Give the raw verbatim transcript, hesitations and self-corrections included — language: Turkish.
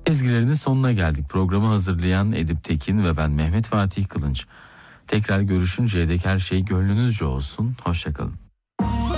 Ezgilerinin sonuna geldik. Programı hazırlayan Edip Tekin ve ben Mehmet Fatih Kılınç. Tekrar görüşünceye dek her şey gönlünüzce olsun. Hoşça kalın.